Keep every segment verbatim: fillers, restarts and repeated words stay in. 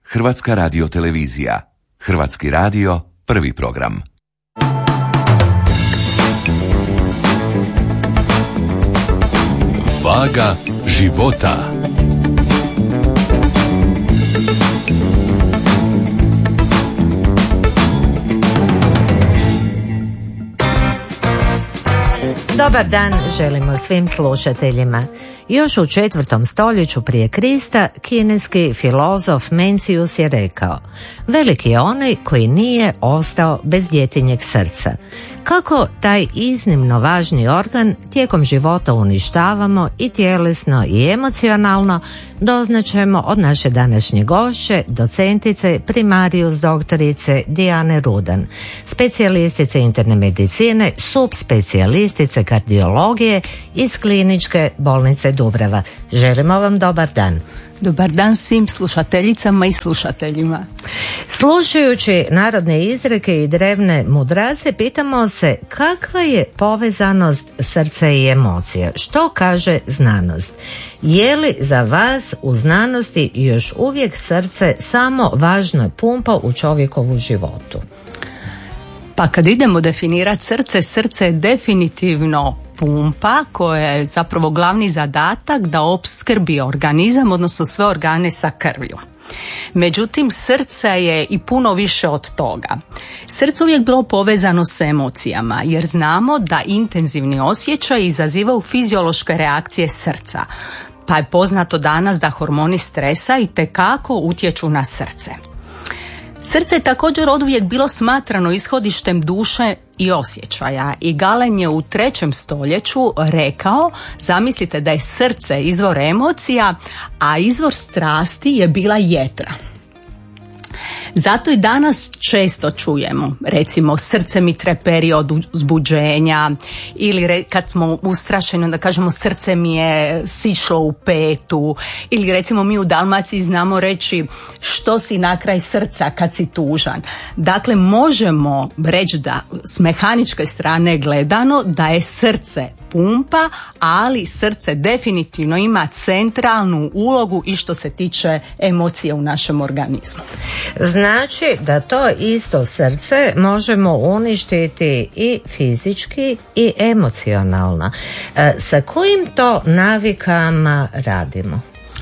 Hrvatska radiotelevizija. Hrvatski radio, prvi program. Vaga života. Dobar dan želimo svim slušateljima. Još u četvrtom stoljeću prije Krista kineski filozof Mencius je rekao: veliki je onaj koji nije ostao bez djetinjeg srca. Kako taj iznimno važni organ tijekom života uništavamo i tjelesno i emocionalno, doznaćemo od naše današnje gošće, docentice primarijus doktorice Dijane Rudan, specijalistice interne medicine, subspecijalistice kardiologije iz Kliničke bolnice Dubrava. Želimo vam dobar dan. Dobar dan svim slušateljicama i slušateljima. Slušajući narodne izreke i drevne mudrace, pitamo se kakva je povezanost srca i emocija. Što kaže znanost? Je li za vas u znanosti još uvijek srce samo važna pumpa u čovjekovu životu? Pa kad idemo definirati srce, srce je definitivno pumpa koja je zapravo glavni zadatak da opskrbi organizam, odnosno sve organe sa krvlju. Međutim, srce je i puno više od toga. Srce uvijek bilo povezano s emocijama, jer znamo da intenzivni osjećaj izazivaju fiziološke reakcije srca. Pa je poznato danas da hormoni stresa itekako utječu na srce. Srce je također oduvijek bilo smatrano ishodištem duše i osjećaja i Galen je u trećem stoljeću rekao, zamislite da je srce izvor emocija, a izvor strasti je bila jetra. Zato i danas često čujemo, recimo, srce mi treperi od uzbuđenja, ili re, kad smo ustrašeni da kažemo srce mi je sišlo u petu, ili recimo mi u Dalmaciji znamo reći što si na kraj srca kad si tužan. Dakle, možemo reći da s mehaničke strane gledano da je srce pumpa, ali srce definitivno ima centralnu ulogu i što se tiče emocije u našem organizmu. Znači da to isto srce možemo uništiti i fizički i emocionalno. E, sa kojim to navikama radimo?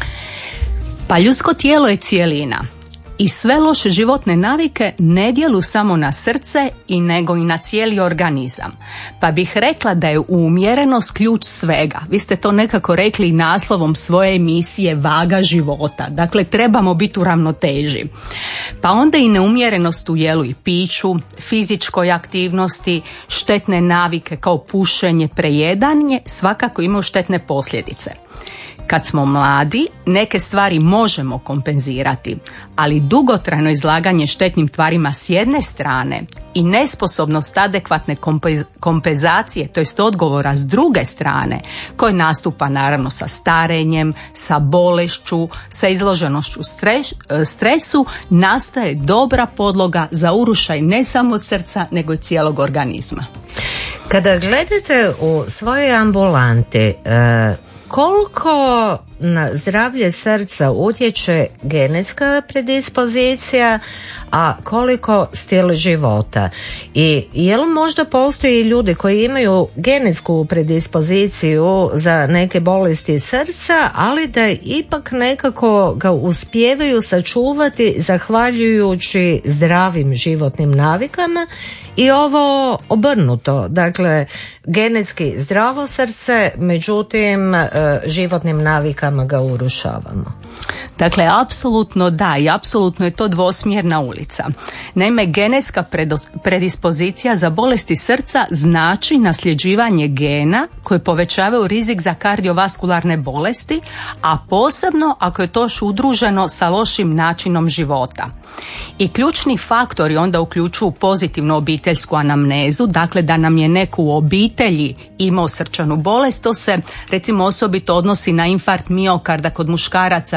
Pa ljudsko tijelo je cijelina. I sve loše životne navike ne djeluju samo na srce i nego i na cijeli organizam. Pa bih rekla da je umjerenost ključ svega. Vi ste to nekako rekli i naslovom svoje emisije Vaga života. Dakle, trebamo biti u ravnoteži. Pa onda i neumjerenost u jelu i piću, fizičkoj aktivnosti, štetne navike kao pušenje, prejedanje svakako imaju štetne posljedice. Kad smo mladi, neke stvari možemo kompenzirati, ali dugotrajno izlaganje štetnim tvarima s jedne strane i nesposobnost adekvatne kompenzacije, to jest odgovora s druge strane, koji nastupa naravno sa starenjem, sa bolešću, sa izloženošću stres, stresu, nastaje dobra podloga za urušaj ne samo srca, nego i cijelog organizma. Kada gledate u svojoj ambulanti, e, koliko na zdravlje srca utječe genetska predispozicija, a koliko stil života? I je li možda postoji ljudi koji imaju genetsku predispoziciju za neke bolesti srca, ali da ipak nekako ga uspijevaju sačuvati zahvaljujući zdravim životnim navikama, i ovo obrnuto, dakle genetski zdravo srce, međutim životnim navikama ga urušavamo? Dakle, apsolutno da, i apsolutno je to dvosmjerna ulica. Naime, genetska predispozicija za bolesti srca znači nasljeđivanje gena koje povećavaju rizik za kardiovaskularne bolesti, a posebno ako je to udruženo sa lošim načinom života. I ključni faktori onda uključuju pozitivnu obiteljsku anamnezu, dakle da nam je neko u obitelji imao srčanu bolest. To se recimo osobito odnosi na infarkt miokarda kod muškaraca prije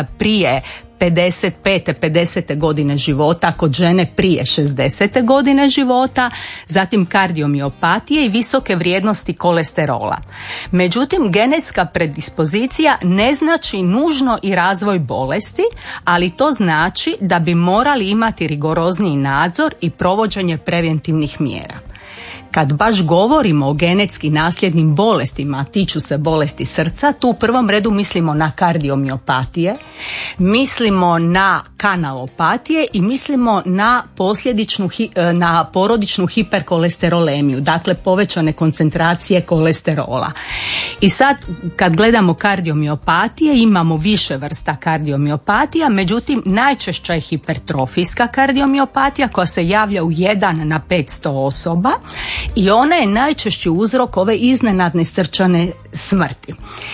prije pedeset pete pedesete godine života, kod žene prije šezdesete godine života, zatim kardiomiopatije i visoke vrijednosti kolesterola. Međutim, genetska predispozicija ne znači nužno i razvoj bolesti, ali to znači da bi morali imati rigorozniji nadzor i provođenje preventivnih mjera. Kad baš govorimo o genetski nasljednim bolestima, tiču se bolesti srca, tu u prvom redu mislimo na kardiomiopatije, mislimo na kanalopatije i mislimo na posljedičnu, na porodičnu hiperkolesterolemiju, dakle povećane koncentracije kolesterola. I sad kad gledamo kardiomiopatije, imamo više vrsta kardiomiopatija, međutim najčešća je hipertrofijska kardiomiopatija koja se javlja u jedan na petsto osoba i ona je najčešći uzrok ove iznenadne srčane smrti.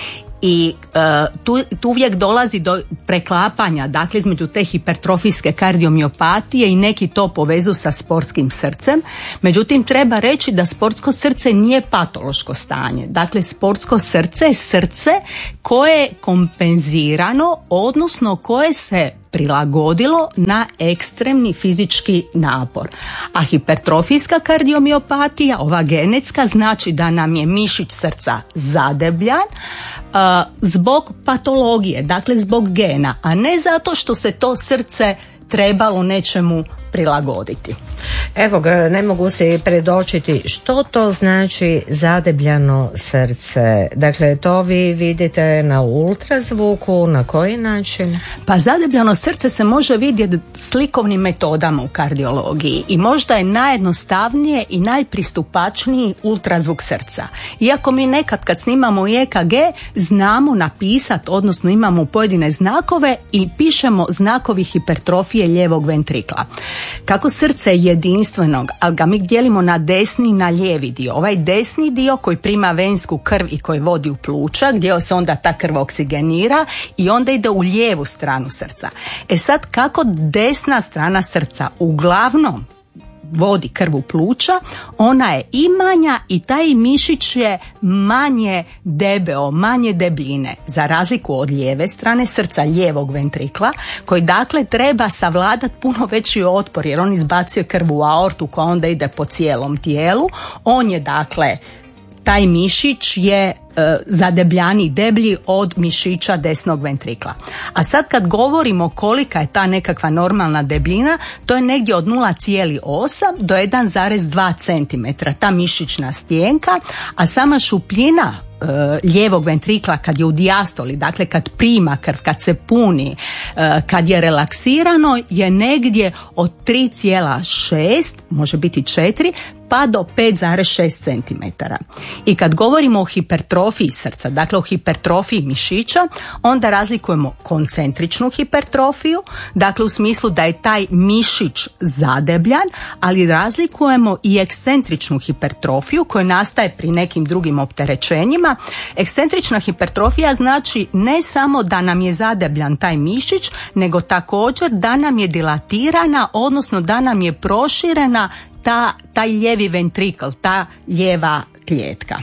I uh, tu, tu uvijek dolazi do preklapanja, dakle između te hipertrofijske kardiomiopatije i neki to povezu sa sportskim srcem. Međutim, treba reći da sportsko srce nije patološko stanje. Dakle, sportsko srce je srce koje je kompenzirano, odnosno koje se prilagodilo na ekstremni fizički napor. A hipertrofijska kardiomiopatija, ova genetska, znači da nam je mišić srca zadebljan uh, zbog patologije, dakle zbog gena, a ne zato što se to srce trebalo nečemu prilagoditi. Evo ga, ne mogu se predočiti što to znači zadebljano srce. Dakle, to vi vidite na ultrazvuku, na koji način? Pa zadebljano srce se može vidjeti slikovnim metodama u kardiologiji i možda je najjednostavnije i najpristupačniji ultrazvuk srca. Iako mi nekad kad snimamo i E K G znamo napisati, odnosno imamo pojedine znakove i pišemo znakovi hipertrofije lijevog ventrikla. Kako srce je jedinstvenog, ali ga mi dijelimo na desni i na lijevi dio. Ovaj desni dio koji prima vensku krv i koji vodi u pluća, gdje se onda ta krv oksigenira i onda ide u lijevu stranu srca. E sad, kako desna strana srca uglavnom vodi krv u pluća, ona je i manja i taj mišić je manje debeo, manje debljine, za razliku od lijeve strane srca, lijevog ventrikla, koji dakle treba savladati puno veći otpor, jer on izbacuje krv u aortu koja onda ide po cijelom tijelu. On je dakle, taj mišić je e, zadebljaniji, deblji od mišića desnog ventrikla. A sad kad govorimo kolika je ta nekakva normalna debljina, to je negdje od nula zarez osam do jedan zarez dva centimetra, ta mišićna stjenka, a sama šupljina e, lijevog ventrikla kad je u dijastoli, dakle kad prima krv, kad se puni, e, kad je relaksirano, je negdje od tri zarez šest, može biti četiri, pa do pet zarez šest centimetara. I kad govorimo o hipertrofiji srca, dakle o hipertrofiji mišića, onda razlikujemo koncentričnu hipertrofiju, dakle u smislu da je taj mišić zadebljan, ali razlikujemo i ekscentričnu hipertrofiju koja nastaje pri nekim drugim opterećenjima. Ekscentrična hipertrofija znači ne samo da nam je zadebljan taj mišić, nego također da nam je dilatirana, odnosno da nam je proširena ta, taj lijevi ventrikl, ta lijeva kljetka.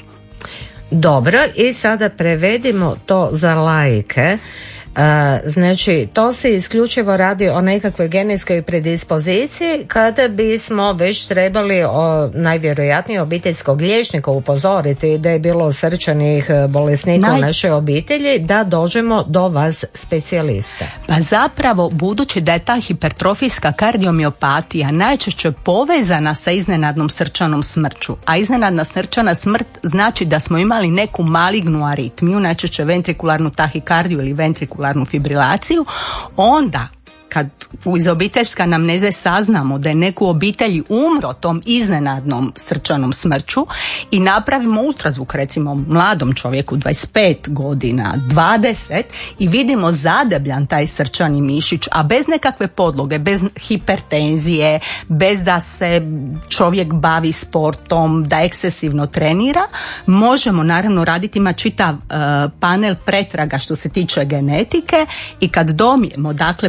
Dobro, i sada prevedimo to za laike. Uh, znači, to se isključivo radi o nekakvoj genetskoj predispoziciji kada bismo već trebali o, najvjerojatnije obiteljskog liječnika upozoriti da je bilo srčanih bolesnika Naj... u našoj obitelji, da dođemo do vas specijalista. Pa zapravo, budući da je ta hipertrofijska kardiomiopatija najčešće povezana sa iznenadnom srčanom smrću, a iznenadna srčana smrt znači da smo imali neku malignu aritmiju, najčešće ventrikularnu tahikardiju ili ventrikularnu fibrilaciju, onda kad iz obiteljske anamneze saznamo da je neko u obitelji umro tom iznenadnom srčanom smrću i napravimo ultrazvuk recimo mladom čovjeku dvadeset pet godina, dvadeset, i vidimo zadebljan taj srčani mišić, a bez nekakve podloge, bez hipertenzije, bez da se čovjek bavi sportom, da ekscesivno trenira, možemo naravno raditi, ima čitav uh, panel pretraga što se tiče genetike, i kad dobijemo dakle pozitivno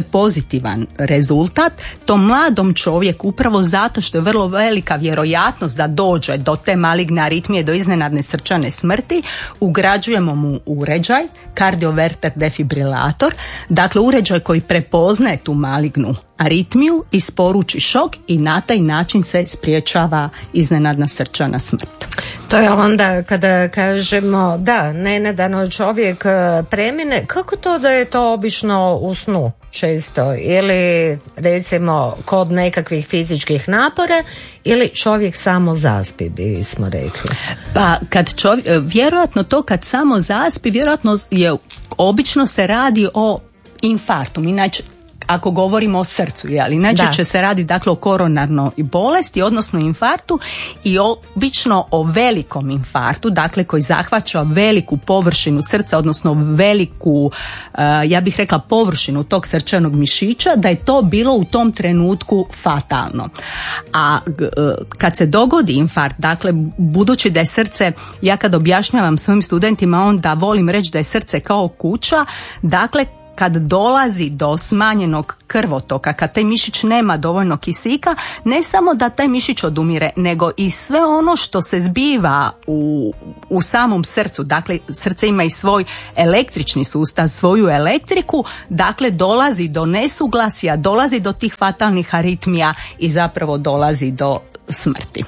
pozitivan rezultat, to mladom čovjeku upravo zato što je vrlo velika vjerojatnost da dođe do te maligne aritmije, do iznenadne srčane smrti, ugrađujemo mu uređaj, kardioverter defibrilator, dakle uređaj koji prepoznaje tu malignu aritmiju, isporuči šok i na taj način se spriječava iznenadna srčana smrt. To je onda kada kažemo da nenadano čovjek premine, kako to da je to obično u snu često ili recimo kod nekakvih fizičkih napora ili čovjek samo zaspi, bismo rekli? Pa kad čovjek, vjerojatno to kad samo zaspi, vjerojatno je, obično se radi o infarktu, inače ako govorimo o srcu, ali najčešće se radi dakle o koronarnoj bolesti, odnosno infarktu i obično o velikom infarktu, dakle koji zahvaća veliku površinu srca, odnosno veliku, ja bih rekla površinu tog srčanog mišića, da je to bilo u tom trenutku fatalno. A kad se dogodi infarkt, dakle budući da je srce, ja kad objašnjavam svojim studentima onda volim reći da je srce kao kuća, dakle kad dolazi do smanjenog krvotoka, kad taj mišić nema dovoljno kisika, ne samo da taj mišić odumire, nego i sve ono što se zbiva u, u samom srcu, dakle srce ima i svoj električni sustav, svoju elektriku, dakle dolazi do nesuglasja, dolazi do tih fatalnih aritmija i zapravo dolazi do smrti.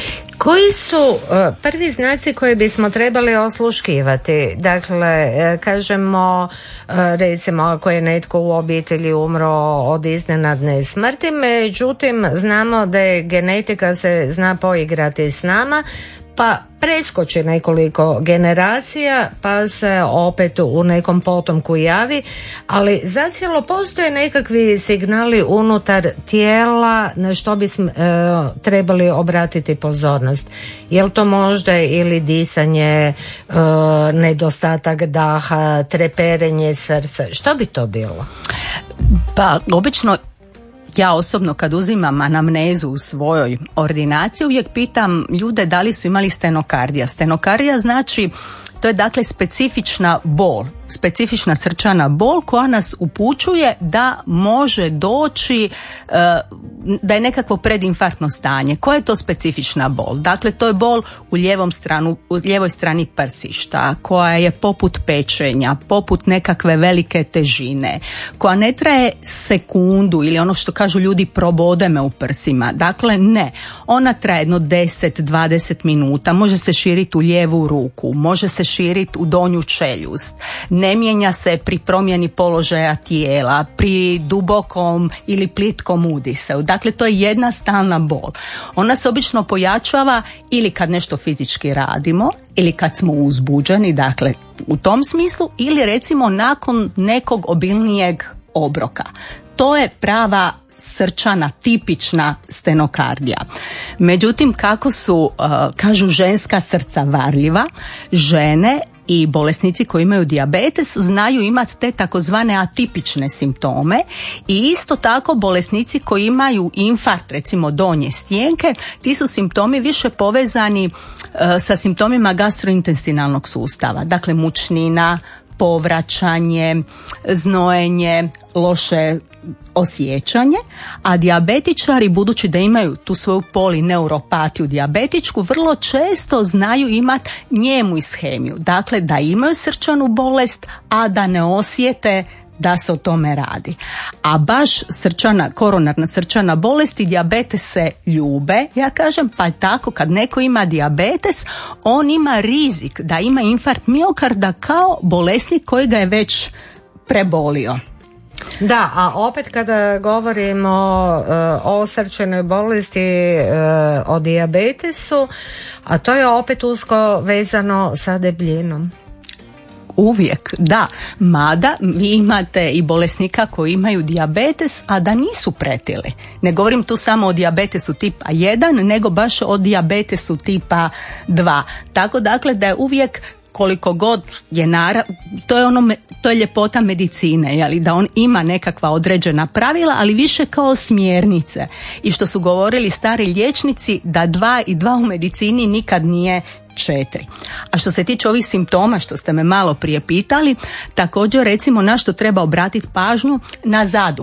Koji su uh, prvi znaci koje bismo trebali osluškivati? Dakle, kažemo, uh, recimo ako je netko u obitelji umro od iznenadne smrti, međutim znamo da je genetika se zna poigrati s nama, pa preskoči nekoliko generacija pa se opet u nekom potomku javi, ali zacijelo postoje nekakvi signali unutar tijela na što bi e, trebali obratiti pozornost. Je li to možda ili disanje, e, nedostatak daha, treperenje srca, što bi to bilo? Pa obično ja osobno kad uzimam anamnezu u svojoj ordinaciji uvijek pitam ljude da li su imali stenokardija. Stenokardija znači, to je dakle specifična bol, specifična srčana bol koja nas upućuje da može doći, da je nekakvo predinfarktno stanje. Koja je to specifična bol? Dakle, to je bol u lijevom stranu, u lijevoj strani prsišta, koja je poput pečenja, poput nekakve velike težine, koja ne traje sekundu ili ono što kažu ljudi probode me u prsima. Dakle, ne. Ona traje jedno deset do dvadeset minuta, može se širiti u lijevu ruku, može se širiti u donju čeljust. Ne mijenja se pri promjeni položaja tijela, pri dubokom ili plitkom udisaju. Dakle, to je jedna stalna bol. Ona se obično pojačava ili kad nešto fizički radimo, ili kad smo uzbuđeni, dakle, u tom smislu, ili recimo nakon nekog obilnijeg obroka. To je prava srčana, tipična stenokardija. Međutim, kako su, uh, kažu ženska srca varljiva, žene i bolesnici koji imaju dijabetes znaju imati te takozvane atipične simptome i isto tako bolesnici koji imaju infarkt, recimo donje stijenke, ti su simptomi više povezani uh, sa simptomima gastrointestinalnog sustava, dakle mučnina, povraćanje, znojenje, loše osjećanje, a dijabetičari, budući da imaju tu svoju polineuropatiju dijabetičku, vrlo često znaju imati njemu ishemiju, dakle da imaju srčanu bolest, a da ne osjete da se o tome radi. A baš srčana, koronarna srčana bolest i dijabetes se ljube, ja kažem, pa je tako kad neko ima dijabetes, on ima rizik da ima infarkt miokarda kao bolesnik koji ga je već prebolio. Da, a opet kada govorimo uh, o srčanoj bolesti, uh, o dijabetesu, a to je opet usko vezano sa debljinom. Uvijek, da. Mada vi imate i bolesnika koji imaju dijabetes, a da nisu pretili. Ne govorim tu samo o dijabetesu tipa jedan, nego baš o dijabetesu tipa dva. Tako dakle da je uvijek koliko god je narav, to je ono, to je ljepota medicine, jeli, da on ima nekakva određena pravila, ali više kao smjernice. I što su govorili stari liječnici, da dva i dva u medicini nikad nije četiri. A što se tiče ovih simptoma što ste me malo prije pitali, također recimo na što treba obratiti pažnju, na zaduhu.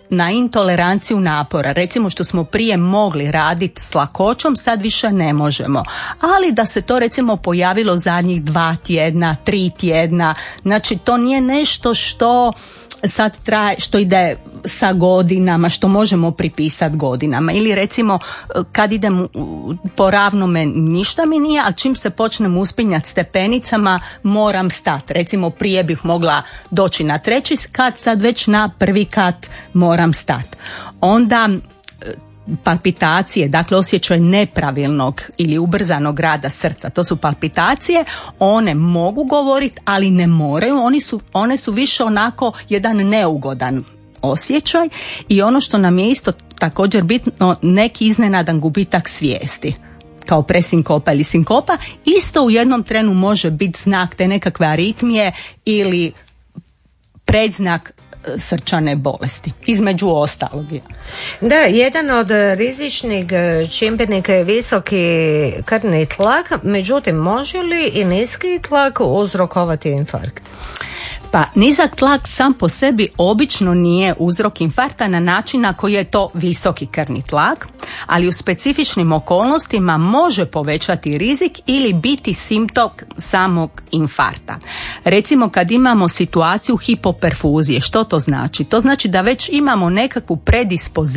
na intoleranciju napora. Recimo što smo prije mogli raditi s lakoćom, sad više ne možemo. Ali da se to recimo pojavilo zadnjih dva tjedna, tri tjedna, znači to nije nešto što sad traje, što ide sa godinama, što možemo pripisati godinama. Ili recimo kad idem po ravnome ništa mi nije, a čim se počnem uspinjati stepenicama moram stati. Recimo prije bih mogla doći na treći kat, sad već na prvi kat moram stati. Onda palpitacije, dakle osjećaj nepravilnog ili ubrzanog rada srca, to su palpitacije, one mogu govoriti, ali ne moraju, oni su, one su više onako jedan neugodan osjećaj i ono što nam je isto također bitno, neki iznenadan gubitak svijesti kao presinkopa ili sinkopa, isto u jednom trenu može biti znak te nekakve aritmije ili predznak srčane bolesti, između ostalog. Da, jedan od rizičnih čimbenika je visoki krvni tlak, međutim može li i niski tlak uzrokovati infarkt? Pa nizak tlak sam po sebi obično nije uzrok infarkta na način na koji je to visoki krvni tlak, ali u specifičnim okolnostima može povećati rizik ili biti simptom samog infarkta. Recimo kad imamo situaciju hipoperfuzije, što to znači? To znači da već imamo nekakvu predispoziciju